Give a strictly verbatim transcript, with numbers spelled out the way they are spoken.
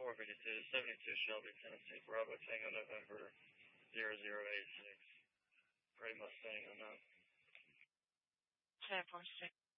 four fifty-two, seventy-two Shelby, Tennessee, Bravo Tango, November zero zero eight six. Gray Mustang or not. ten four six.